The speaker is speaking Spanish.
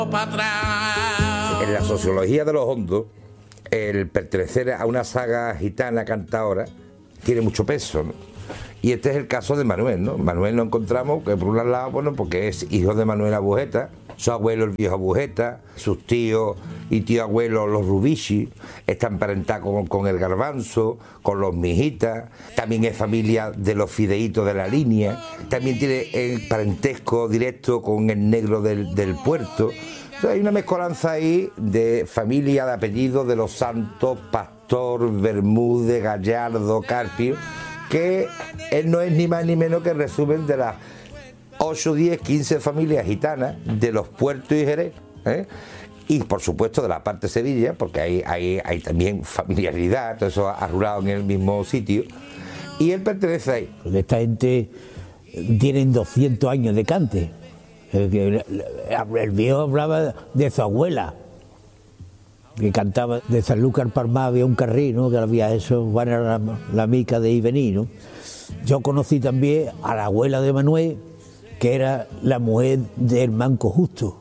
En la sociología de los hondos, el pertenecer a una saga gitana cantadora tiene mucho peso, ¿no? Y este es el caso de Manuel, ¿no? Manuel lo encontramos que por un lado, bueno, porque es hijo de Manuel Abujeta, su abuelo el viejo Abujeta, sus tíos y tío abuelos los Rubici, está emparentado con el Garbanzo, con los Mijitas, también es familia de los Fideitos de la línea, también tiene el parentesco directo con el negro del puerto. O sea, hay una mezcolanza ahí de familia, de apellidos de los Santos, Pastor, Bermúdez, Gallardo, Carpio, que él no es ni más ni menos que el resumen de las 8, 10, 15 familias gitanas de los puertos y Jerez, ¿eh? Y por supuesto de la parte de Sevilla, porque hay también familiaridad, todo eso arrulado en el mismo sitio, y él pertenece ahí. Esta gente tienen 200 años de cante. El viejo hablaba de su abuela, que cantaba de Sanlúcar Palmar, había un carrino, que había eso, bueno, era la mica de Ivení, ¿no? Yo conocí también a la abuela de Manuel, que era la mujer del Manco Justo.